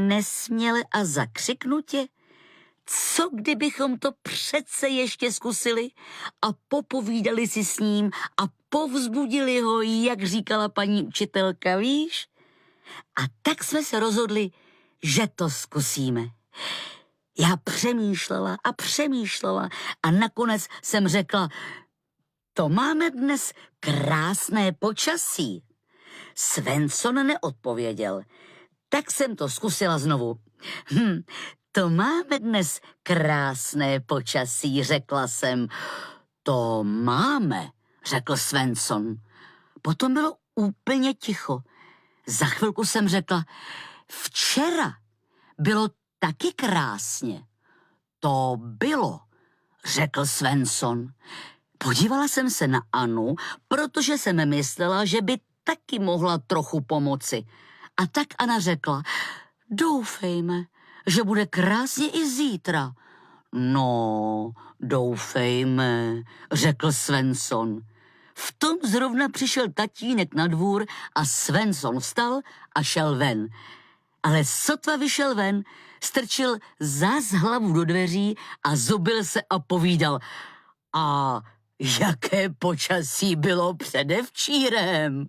nesměle a zakřiknutě. Co kdybychom to přece ještě zkusili a popovídali si s ním a povzbudili ho, jak říkala paní učitelka, víš? A tak jsme se rozhodli, že to zkusíme. Já přemýšlela a nakonec jsem řekla, to máme dnes krásné počasí. Svensson neodpověděl, tak jsem to zkusila znovu. To máme dnes krásné počasí, řekla jsem. To máme, řekl Svensson. Potom bylo úplně ticho. Za chvilku jsem řekla, včera bylo taky krásně. To bylo, řekl Svensson. Podívala jsem se na Anu, protože jsem myslela, že by taky mohla trochu pomoci. A tak Ana řekla, doufejme, že bude krásně i zítra. No, doufejme, řekl Svensson. V tom zrovna přišel tatínek na dvůr a Svensson vstal a šel ven. Ale sotva vyšel ven, strčil zas hlavu do dveří a zubil se a povídal. A jaké počasí bylo předevčírem?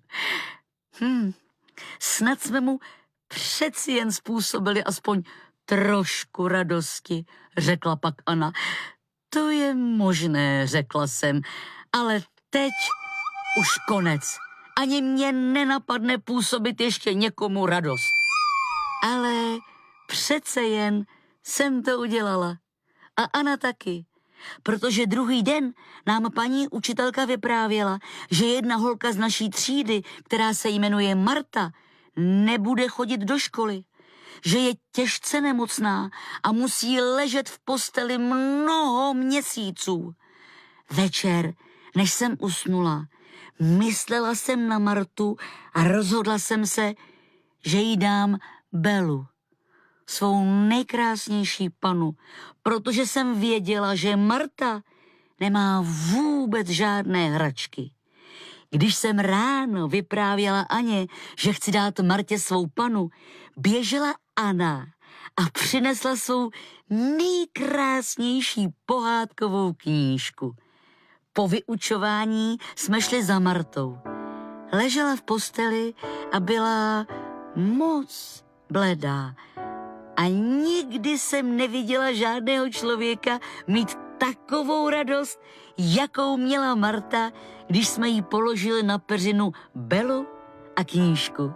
Snad jsme mu přeci jen způsobili aspoň trošku radosti, řekla pak Ana. To je možné, řekla jsem, ale teď už konec. Ani mě nenapadne působit ještě někomu radost. Ale přece jen jsem to udělala. A Ana taky. Protože druhý den nám paní učitelka vyprávěla, že jedna holka z naší třídy, která se jmenuje Marta, nebude chodit do školy. Že je těžce nemocná a musí ležet v posteli mnoho měsíců. Večer, než jsem usnula, myslela jsem na Martu a rozhodla jsem se, že jí dám Belu, svou nejkrásnější panu, protože jsem věděla, že Marta nemá vůbec žádné hračky. Když jsem ráno vyprávěla Aně, že chci dát Martě svou panu, běžela Ana a přinesla svou nejkrásnější pohádkovou knížku. Po vyučování jsme šli za Martou. Ležela v posteli a byla moc bledá. A nikdy jsem neviděla žádného člověka mít takovou radost, jakou měla Marta, když jsme jí položili na peřinu Belu a knížku.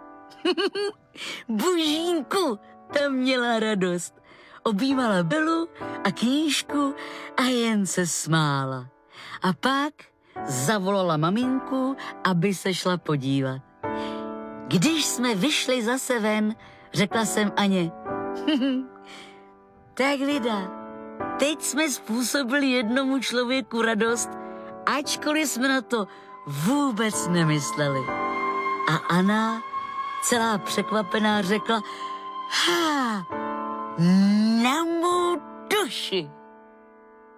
Božínku, ta měla radost. Objímala Belu a knížku a jen se smála. A pak zavolala maminku, aby se šla podívat. Když jsme vyšli zase ven, řekla jsem Aně, tak Vida, teď jsme způsobili jednomu člověku radost, ačkoliv jsme na to vůbec nemysleli. A Ana, celá překvapená, řekla, na mou duši.